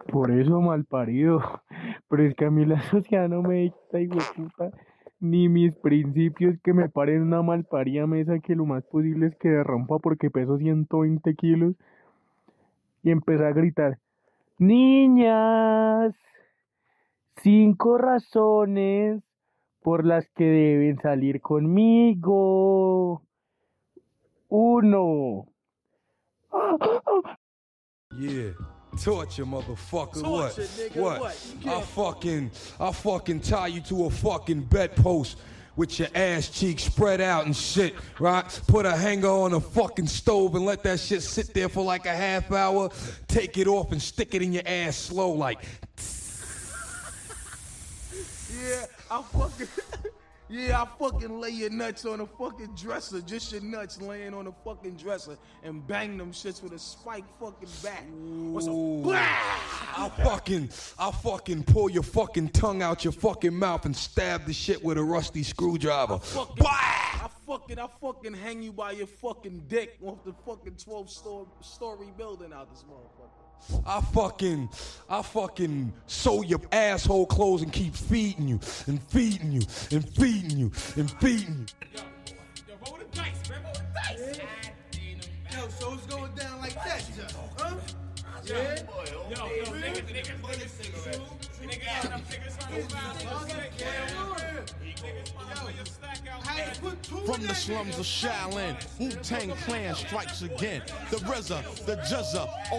Por eso mal parido. Pero es que a mí la sociedad no me dicta, puta, ni mis principios que me paren una malparida mesa que lo más posible es que derrumpa porque peso 120 kilos y empecé a gritar, niñas, 5 razones por las que deben salir conmigo. Uno. Yeah. Torture, motherfucker. Torture, What? nigga, What? what? You can't- I'll fucking tie you to a fucking bedpost with your ass cheeks spread out and shit, right? Put a hanger on a fucking stove and let that shit sit there for like a half hour. Take it off and stick it in your ass slow, like. Yeah, I fucking lay your nuts on a fucking dresser, just your nuts laying on a fucking dresser, and bang them shits with a spike fucking bat. What's Ooh. a I'll fucking pull your fucking tongue out your fucking mouth and stab the shit with a rusty screwdriver. I fucking hang you by your fucking dick off the fucking 12-story building out this motherfucker. I fucking sew your asshole clothes and keep feeding you and feeding you and feeding you and feeding you. Yo, roll the dice, man, roll the dice. Yo, so it's going down like that, huh? Yeah. From the slums of Shaolin, Wu-Tang Clan strikes again. The RZA, the Juzza,